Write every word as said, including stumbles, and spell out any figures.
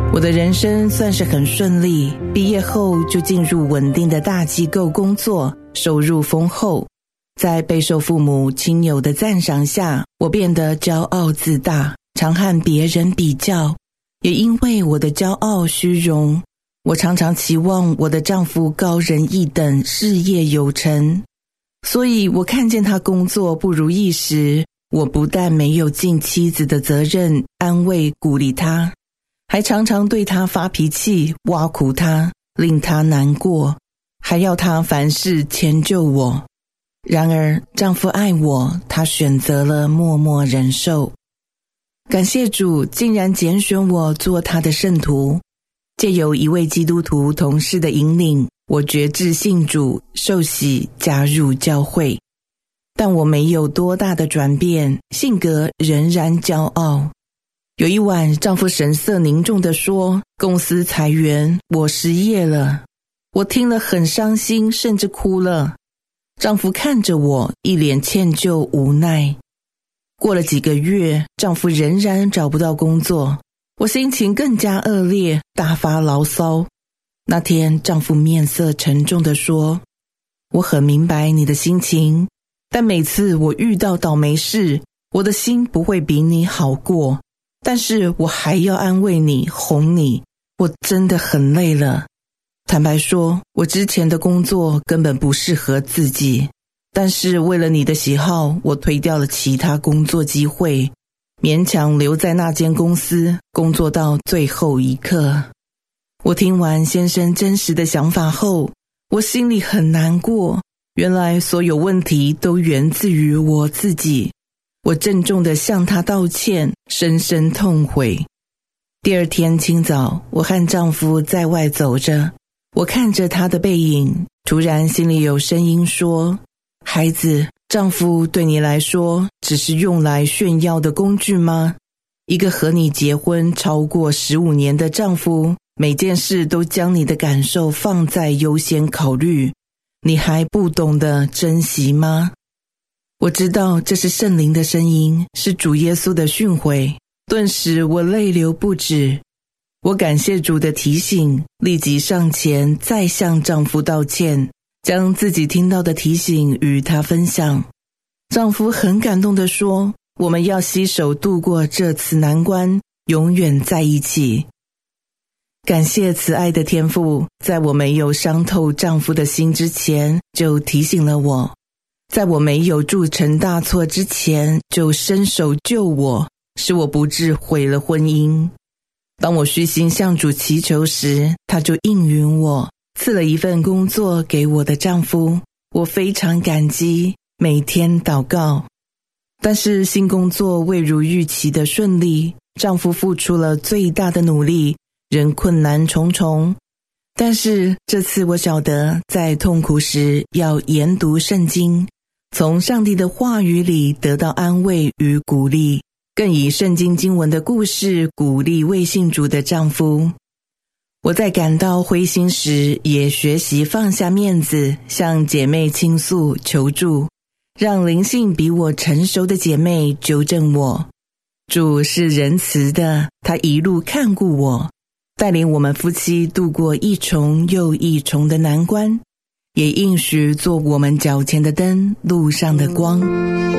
我的人生算是很顺利，毕业后就进入稳定的大机构工作，收入丰厚。在备受父母亲友的赞赏下，我变得骄傲自大，常和别人比较。也因为我的骄傲虚荣，我常常期望我的丈夫高人一等，事业有成。所以我看见他工作不如意时，我不但没有尽妻子的责任，安慰鼓励他，还常常对他发脾气，挖苦他，令他难过，还要他凡事迁就我。然而丈夫爱我，他选择了默默忍受。感谢主竟然拣选我做他的圣徒，借由一位基督徒同事的引领，我决志信主，受洗加入教会。但我没有多大的转变，性格仍然骄傲。有一晚，丈夫神色凝重地说，公司裁员，我失业了。我听了很伤心，甚至哭了。丈夫看着我，一脸歉疚无奈。过了几个月，丈夫仍然找不到工作，我心情更加恶劣，大发牢骚。那天，丈夫面色沉重地说，我很明白你的心情，但每次我遇到倒霉事，我的心不会比你好过，但是我还要安慰你，哄你，我真的很累了。坦白说，我之前的工作根本不适合自己，但是为了你的喜好，我推掉了其他工作机会，勉强留在那间公司工作到最后一刻。我听完先生真实的想法后，我心里很难过，原来所有问题都源自于我自己。我郑重地向他道歉，深深痛悔。第二天清早，我和丈夫在外走着，我看着他的背影，突然心里有声音说，孩子，丈夫对你来说只是用来炫耀的工具吗？一个和你结婚超过十五年的丈夫，每件事都将你的感受放在优先考虑，你还不懂得珍惜吗？我知道这是圣灵的声音，是主耶稣的训诲，顿时我泪流不止。我感谢主的提醒，立即上前再向丈夫道歉，将自己听到的提醒与他分享。丈夫很感动地说，我们要携手度过这次难关，永远在一起。感谢慈爱的天父，在我没有伤透丈夫的心之前，就提醒了我；在我没有铸成大错之前，就伸手救我，使我不致毁了婚姻。当我虚心向主祈求时，他就应允我，赐了一份工作给我的丈夫。我非常感激，每天祷告。但是新工作未如预期的顺利，丈夫付出了最大的努力，仍困难重重。但是这次我晓得，在痛苦时要研读圣经，从上帝的话语里得到安慰与鼓励，更以圣经经文的故事鼓励未信主的丈夫。我在感到灰心时，也学习放下面子，向姐妹倾诉求助，让灵性比我成熟的姐妹纠正我。主是仁慈的，他一路看顾我，带领我们夫妻度过一重又一重的难关，也应许做我们脚前的灯，路上的光。